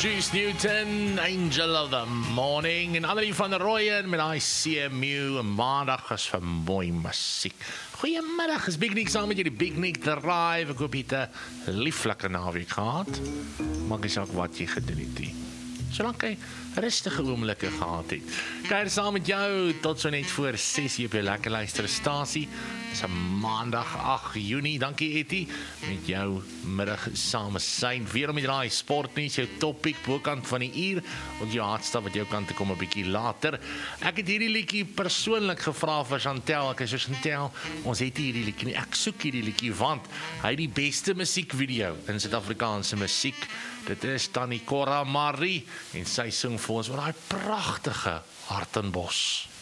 Juice Newton, Angel of the Morning. En Annelie van der Rooyen met ICMU. Maandag is vir mooi musiek. Goeiemiddag, is Big Nick saam met jy die Big Nick Drive. Ek hoop jy het 'n lieflike naweek gehad. Maak nie saak wat jy gedoen het nie. Solank jy rustige oomblikke gehad het. Kuier saam met jou tot so net voor 6 op jou lekker luisterstasie. Dis 'n maandag 8 Junie. Dankie Etty met jou middag same syn. Weer om met daai sportnuus, jou topic bokant van die uur. Ook jou hartstap wat jou kant te kom 'n bietjie later. Ek het hierdie liedjie persoonlik gevra vir Chantel. Ek sê Chantel, ons het hierdie liedjie nie. Ek soek hierdie liedjie want hy het die beste musiekvideo in Suid-Afrikaanse musiek. Dit is Tannie Cora Marie en sy sing vir ons oor daai pragtige Hartenbos.